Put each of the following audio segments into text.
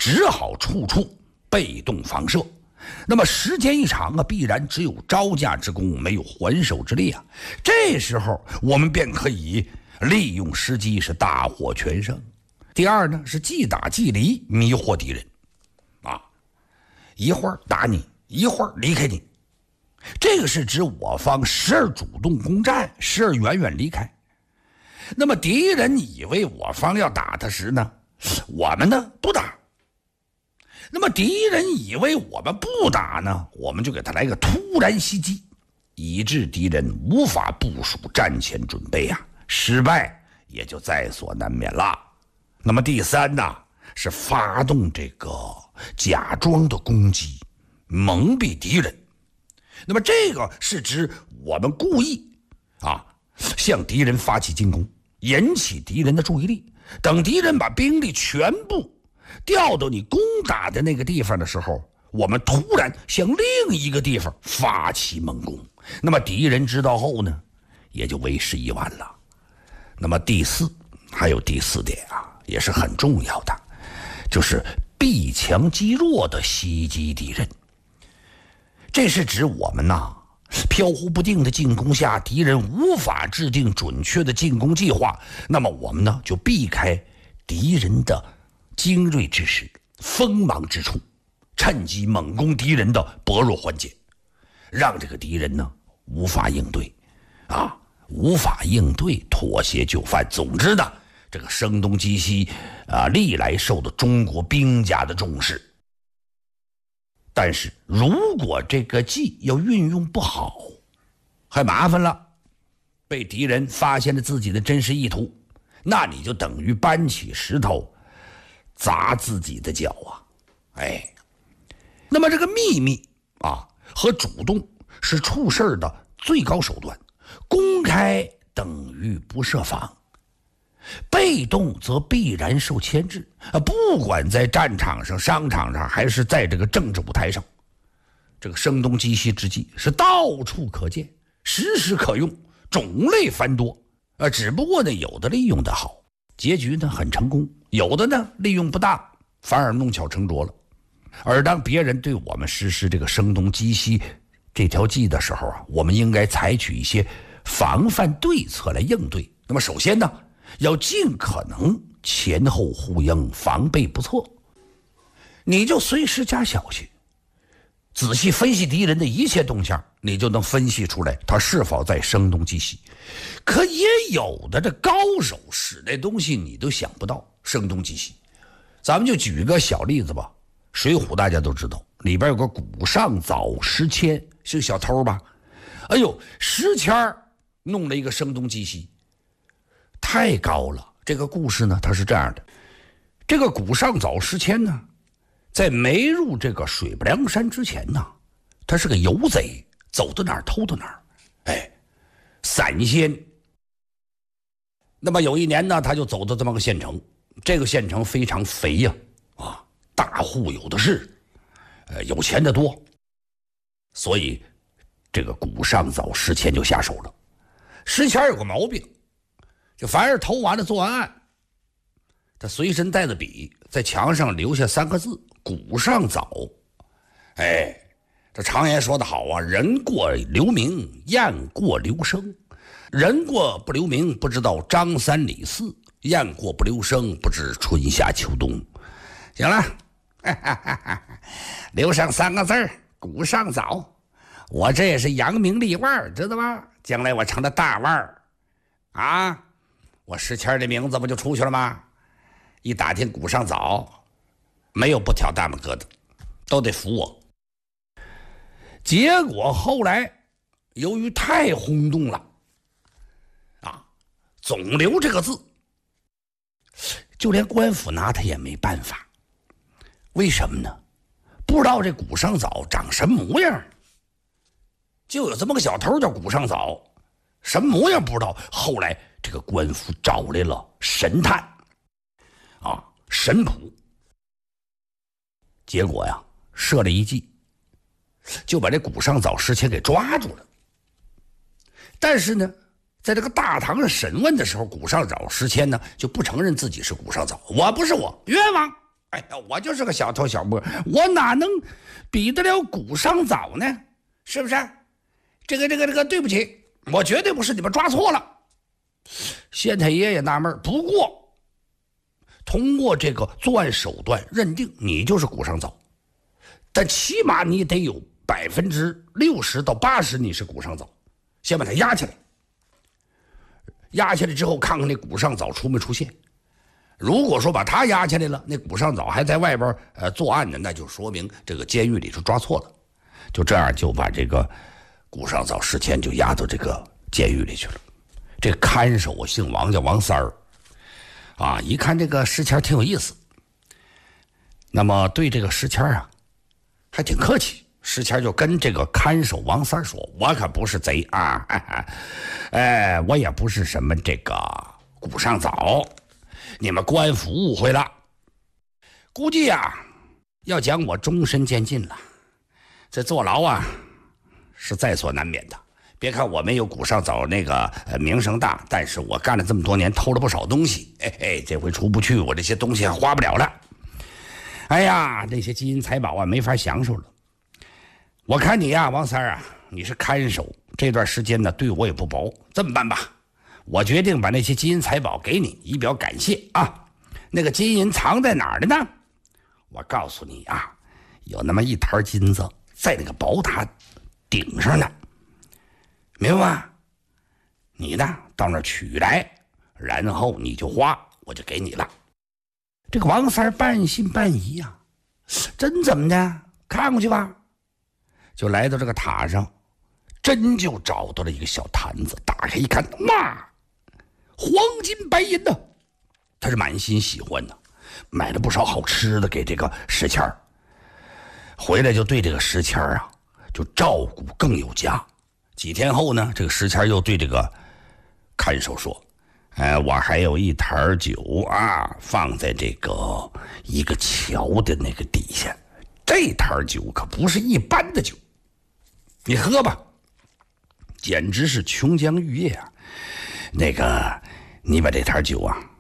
只好处处被动防射。那么时间一长啊，必然只有招架之功，没有还手之力啊。这时候我们便可以利用时机，是大获全胜。第二呢，是即打即离，迷惑敌人啊，一会儿打你，一会儿离开你。这个是指我方时而主动攻占，时而远远离开。那么敌人以为我方要打他时呢，我们呢不打。那么敌人以为我们不打呢，我们就给他来个突然袭击，以致敌人无法部署战前准备啊，失败也就在所难免了。那么第三呢，是发动这个假装的攻击，蒙蔽敌人。那么这个是指我们故意向敌人发起进攻，引起敌人的注意力，等敌人把兵力全部调到你攻打的那个地方的时候，我们突然向另一个地方发起猛攻，那么敌人知道后呢，也就为时已晚了。那么还有第四点也是很重要的，就是避强击弱的袭击敌人。这是指我们飘忽不定的进攻下，敌人无法制定准确的进攻计划，那么我们呢就避开敌人的精锐之时、锋芒之处，趁机猛攻敌人的薄弱环节，让这个敌人呢无法应对妥协就范。总之呢，这个声东击西历来受到中国兵家的重视。但是如果这个计要运用不好，还麻烦了，被敌人发现了自己的真实意图，那你就等于搬起石头砸自己的脚那么这个秘密和主动是处事的最高手段，公开等于不设防，被动则必然受牵制不管在战场上、商场上，还是在这个政治舞台上，这个声东击西之计是到处可见，时时可用，种类繁多只不过呢，有的利用的好，结局呢很成功；有的呢利用不当，反而弄巧成拙了。而当别人对我们实施这个声东击西这条计的时候我们应该采取一些防范对策来应对。那么首先呢，要尽可能前后呼应，防备不错。你就随时加小心，仔细分析敌人的一切动向，你就能分析出来他是否在声东击西。可也有的这高手使那东西你都想不到，声东击西。咱们就举个小例子吧，水浒大家都知道，里边有个古上早石阡，是小偷吧？石阡弄了一个声东击西，太高了。这个故事呢，它是这样的：这个古上早石阡呢，在没入这个水泊梁山之前呢，他是个游贼，走到哪儿偷到哪儿，散仙。那么有一年呢，他就走到这么个县城，这个县城非常肥呀，大户有的是，有钱的多，所以这个古上早石阡就下手了。石阡有个毛病，就凡是偷完了做完案，他随身带着笔，在墙上留下3个字：古上早。这常言说得好人过留名，雁过留声。人过不留名，不知道张三李四；雁过不留声，不知春夏秋冬。行了，留上3个字：古上早。我这也是扬名立万，知道吗？将来我成了大腕我石阡的名字不就出去了吗？一打听古上早，没有不挑大拇哥的，都得服我。结果后来由于太轰动了总留这个字，就连官府拿他也没办法。为什么呢？不知道这古上早长什么模样，就有这么个小偷叫古上早，什么模样不知道。后来这个官府找来了神探神捕，结果设了一计，就把这古上早石阡给抓住了。但是呢，在这个大堂上审问的时候，古上早石阡呢就不承认自己是古上早，我不是我，冤枉， 哎呀，我就是个小偷小摸，我哪能比得了古上早呢？是不是？这个，对不起，我绝对不是你们抓错了。县太爷也纳闷，不过通过这个作案手段认定你就是古上早，但起码你得有60%到80%你是古上早，先把他压起来。压下来之后，看看那古上早出没出现。如果说把他压下来了，那古上早还在外边作案呢，那就说明这个监狱里是抓错了。就这样就把这个古上早事前就押到这个监狱里去了。这个看守我姓王，叫王三儿啊。一看这个石谦挺有意思，那么对这个石谦啊还挺客气。石谦就跟这个看守王三说：“我可不是贼啊，我也不是什么这个古上早，你们官府误会了。估计啊要将我终身监禁了。这坐牢啊是在所难免的。别看我没有古上早那个名声大，但是我干了这么多年，偷了不少东西。这回出不去，我这些东西还花不了了。哎呀，这些金银财宝啊没法享受了。我看你呀，王三啊，你是看守，这段时间呢对我也不薄。这么办吧，我决定把那些金银财宝给你，以表感谢啊。那个金银藏在哪儿的呢？我告诉你啊，有那么一坛金子在那个宝塔顶上呢，明白吗？你呢到那儿取来，然后你就花，我就给你了。这个王三半信半疑呀，真怎么的？看过去吧。就来到这个塔上，真就找到了一个小坛子，打开一看，哇，黄金白银呢！他是满心喜欢的，买了不少好吃的给这个石谦儿。回来就对这个石谦儿啊，就照顾更有加。几天后呢，这个石谦又对这个看守说：“我还有一坛酒啊，放在这个一个桥的那个底下。这坛酒可不是一般的酒。你喝吧，简直是琼浆玉液啊！那个，你把这坛酒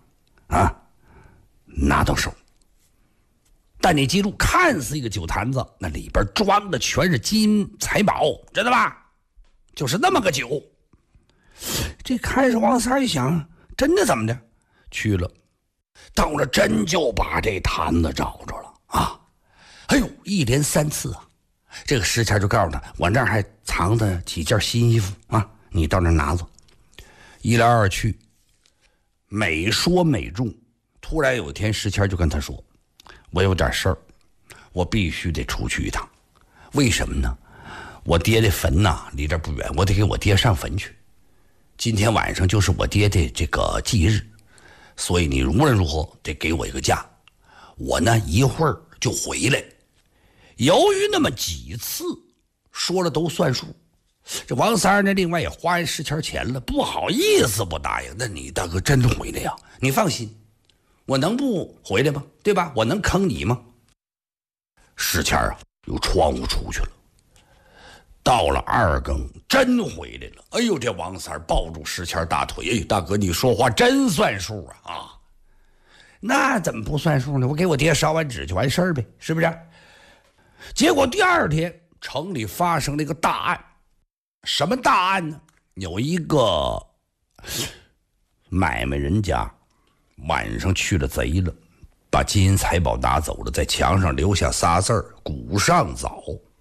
拿到手，但你记住，看似一个酒坛子，那里边装的全是金银财宝，知道吧？就是那么个酒。这看守王三一想，真的怎么的？去了，到了真就把这坛子找着了啊！哎呦，一连3次啊！这个石谦就告诉他，我那儿还藏着几件新衣服啊，你到那儿拿走。一来二去，每说每中。突然有一天，石谦就跟他说：“我有点事儿，我必须得出去一趟。为什么呢？我爹的坟呐，离这不远，我得给我爹上坟去。今天晚上就是我爹的这个忌日，所以你无论如何得给我一个假。我呢一会儿就回来。”由于那么几次说了都算数，这王三呢另外也花人石谦钱了，不好意思不答应。那你大哥真回来呀？你放心，我能不回来吗？对吧？我能坑你吗？石谦啊由窗户出去了。到了2更真回来了。哎呦，这王三抱住石谦大腿，大哥你说话真算数啊！那怎么不算数呢？我给我爹烧完纸就完事儿呗，是不是？结果第2天城里发生了一个大案。什么大案呢？有一个买卖人家晚上去了贼了，把金银财宝拿走了，在墙上留下仨字儿：古上早。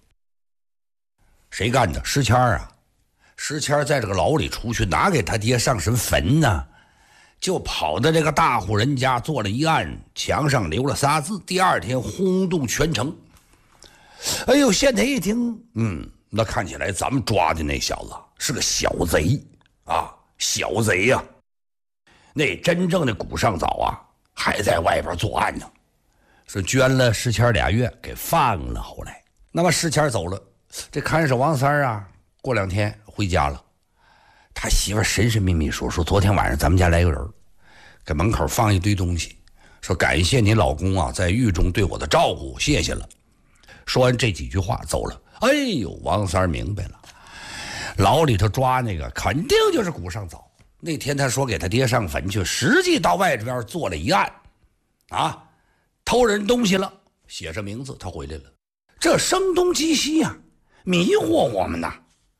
谁干的？石谦啊！石谦在这个牢里出去哪给他爹上什么坟呢？就跑到这个大户人家做了一案，墙上留了仨字。第2天轰动全城。哎呦，县太一听，那看起来咱们抓的那小子是个小贼啊，小贼呀！那真正的古上早啊，还在外边作案呢，是捐了石谦2月给放了。后来，那么石谦走了，这看守王三啊，过2天回家了。他媳妇神神秘秘说昨天晚上咱们家来个人，给门口放一堆东西，说感谢你老公啊在狱中对我的照顾，谢谢了。说完这几句话走了。哎呦，王三明白了，牢里头抓那个肯定就是古上早。那天他说给他爹上坟去，实际到外边做了一案啊， 偷人东西了，写上名字，他回来了。这声东击西啊，迷惑我们呐，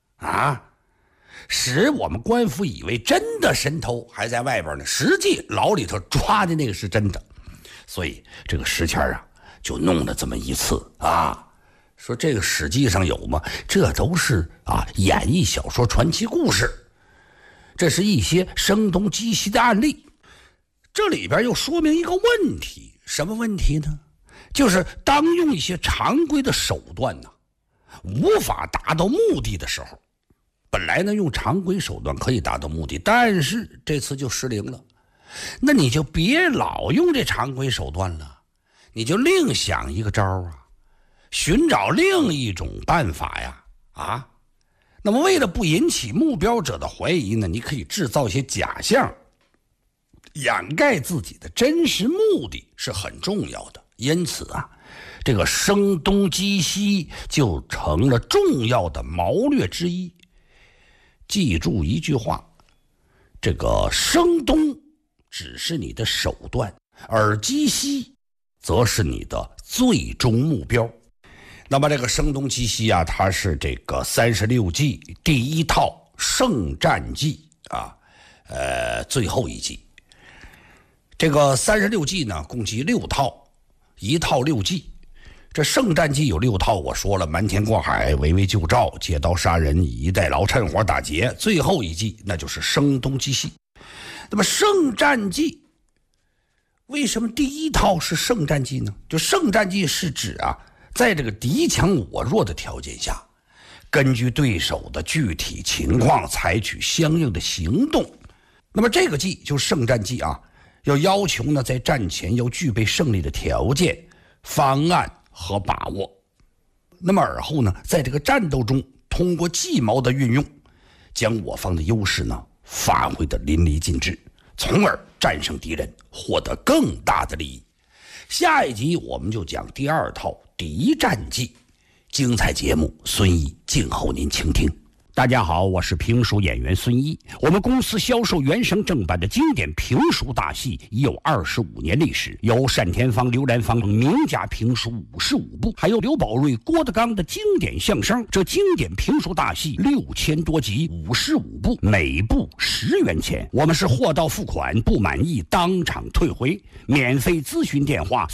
使我们官府以为真的神偷还在外边呢，实际牢里头抓的那个是真的。所以这个石谦啊，就弄了这么一次啊，说这个史记上有吗？这都是演绎小说传奇故事，这是一些声东击西的案例。这里边又说明一个问题，什么问题呢？就是当用一些常规的手段呢，无法达到目的的时候，本来呢用常规手段可以达到目的，但是这次就失灵了。那你就别老用这常规手段了，你就另想一个招啊，寻找另一种办法呀。那么为了不引起目标者的怀疑呢，你可以制造一些假象，掩盖自己的真实目的是很重要的。因此这个声东击西就成了重要的谋略之一。记住一句话，这个声东只是你的手段，而击西则是你的最终目标。那么这个声东击西它是这个36计第一套圣战记最后一计。这个36计呢，共计6套，一套6计。这圣战记有6套，我说了，瞒天过海、围魏救赵、借刀杀人、以逸待劳、趁火打劫，最后一计那就是声东击西。那么圣战记为什么第一套是圣战记呢？就圣战记是指在这个敌强我弱的条件下，根据对手的具体情况采取相应的行动。那么这个计就是圣战计要求呢，在战前要具备胜利的条件、方案和把握。那么而后呢，在这个战斗中，通过计谋的运用，将我方的优势呢发挥得淋漓尽致，从而战胜敌人，获得更大的利益。下一集我们就讲第2套敌战记，精彩节目孙一静候您倾听。大家好，我是评书演员孙一。我们公司销售原声正版的经典评书大戏已有25年历史，有单田芳、刘兰芳名家评书55部，还有刘宝瑞、郭德纲的经典相声。这经典评书大戏6000多集，55部，每部10元钱。我们是货到付款，不满意当场退回。免费咨询电话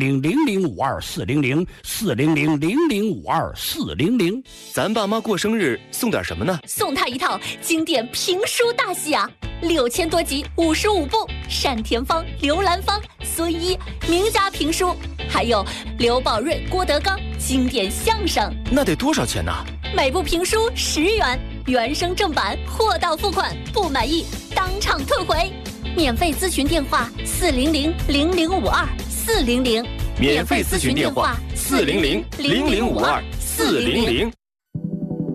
400-0052-400，400-0052-400。 咱爸妈过生日送点什么呢？ 送他一套经典评书大戏6000多集，55部，单田芳、刘兰芳、孙一名家评书，还有刘宝瑞、郭德纲经典相声。 那得多少钱呢？ 每部评书10元，原声正版，货到付款，不满意当场退回。免费咨询电话400-0052-400， 免费咨询电话400-0052-400。